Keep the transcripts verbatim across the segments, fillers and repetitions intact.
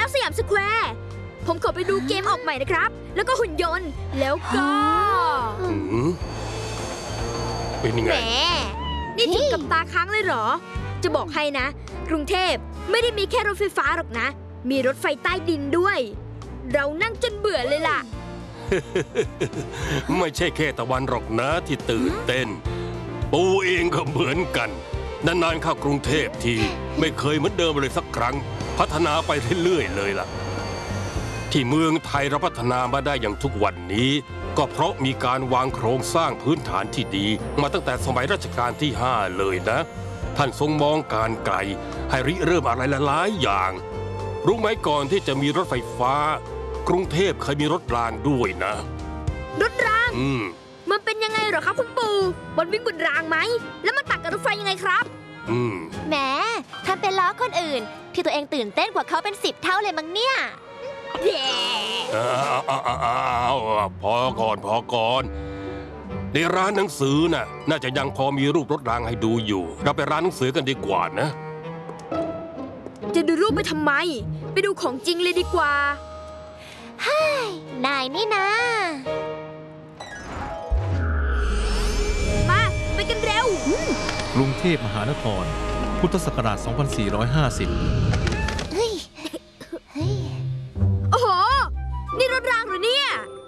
สยามสแควร์ผมขอไปดูเกมออกใหม่นะครับแล้วก็หุ่นยนต์แล้วก็เป็นยังไงแหมนี่ถึงกับตาค้างเลยเหรอจะบอกให้นะกรุงเทพไม่ได้มีแค่รถไฟฟ้าหรอกนะมีรถไฟใต้ดินด้วยเรานั่งจนเบื่อเลยล่ะไม่ใช่แค่ตะวันหรอกนะที่ตื่นเต้นปูเองก็เหมือนกันนานๆเข้ากรุงเทพทีไม่เคยเหมือนเดิมเลยสักครั้งพัฒนาไปเรื่อยๆเลยล่ะที่เมืองไทยเราพัฒนามาได้อย่างทุกวันนี้ก็เพราะมีการวางโครงสร้างพื้นฐานที่ดีมาตั้งแต่สมัยรัชกาลที่ห้าเลยนะท่านทรงมองการไกลให้ริเริ่มอะไรหลายๆอย่างรู้ไหมก่อนที่จะมีรถไฟฟ้ากรุงเทพเคยมีรถรางด้วยนะรถรางอืมมันเป็นยังไงเหรอครับคุณปู่มันวิ่งบนรางไหมแล้วมันตัดกับรถไฟยังไงครับอืมแหมทำเป็นล้อคนอื่นที่ตัวเองตื่นเต้นกว่าเขาเป็นสิบเท่าเลยมั้งเนี่ยเย้พอก่อนพอก่อนในร้านหนังสือน่ะน่าจะยังพอมีรูปรถรางให้ดูอยู่เราไปร้านหนังสือกันดีกว่านะจะดูรูปไปทำไมไปดูของจริงเลยดีกว่าเฮ้ยนายนี่นะมาไปกันเร็วกรุงเทพมหานครพุทธศักราช สองพันสี่ร้อยห้าสิบเฮ้ยเฮ้ยโอ้โหนี่รถรางหรือเนี่ย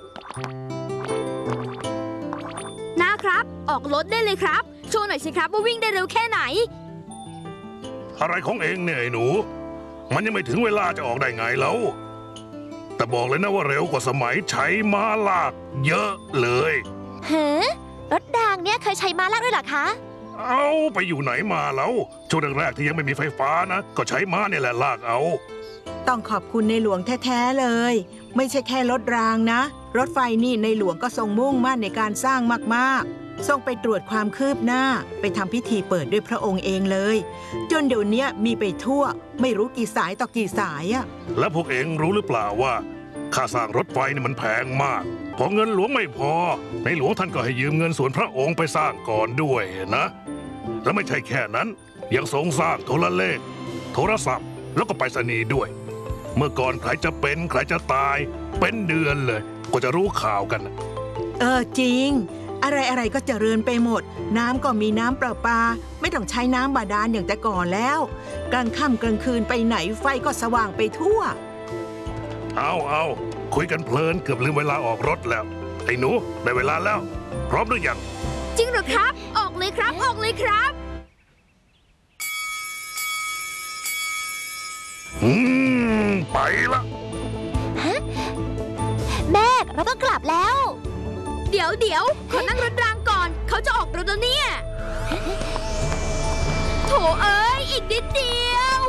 นะครับออกรถได้เลยครับโชว์หน่อยสิครับว่าวิ่งได้เร็วแค่ไหนอะไรของเองเนี่ยไอ้หนูมันยังไม่ถึงเวลาจะออกได้ไงแล้วแต่บอกเลยนะว่าเร็วกว่าสมัยใช้ม้าลากเยอะเลยเฮ้รถรางเนี่ยเคยใช้ม้าลากด้วยหรอคะเอาไปอยู่ไหนมาแล้วช่วงแรกๆที่ยังไม่มีไฟฟ้านะก็ใช้ม้าเนี่ยแหละลากเอาต้องขอบคุณในหลวงแท้ๆเลยไม่ใช่แค่รถรางนะรถไฟนี่ในหลวงก็ทรงมุ่งมั่นในการสร้างมากๆทรงไปตรวจความคืบหน้าไปทำพิธีเปิดด้วยพระองค์เองเลยจนเดี๋ยวนี้มีไปทั่วไม่รู้กี่สายต่อกี่สายอะแล้วพวกเองรู้หรือเปล่าว่าค่าสร้างรถไฟนี่มันแพงมากพอเงินหลวงไม่พอในหลวงท่านก็ให้ยืมเงินส่วนพระองค์ไปสร้างก่อนด้วยนะแล้วไม่ใช่แค่นั้นยังทรงสร้างโทรเลขโทรศัพท์แล้วก็ไปรษณีย์ด้วยเมื่อก่อนใครจะเป็นใครจะตายเป็นเดือนเลยก็จะรู้ข่าวกันเออจริงอะไรอะไรก็เจริญไปหมดน้ำก็มีน้ำประปาไม่ต้องใช้น้ำบาดาลอย่างแต่ก่อนแล้วกลางค่ำกลางคืนไปไหนไฟก็สว่างไปทั่วเอาเอาคุยกันเพลินเกือบลืมเวลาออกรถแล้วไอ้หนูได้เวลาแล้วพร้อมหรือยังจริงเหรอครับออกเลยครับออกเลยครับอืมไปละฮะแม่เราต้องกลับแล้วเดี๋ยวเดี๋ยวขอนั่งรถรางก่อนเขาจะออกรถแล้วเนี่ยโถเอ้ยอีกนิดเดียว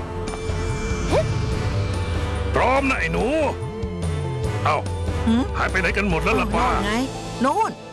พร้อมนะไอ้หนูเอ้าหายไปไหนกันหมดแล้วล่ะป้าไงโน่น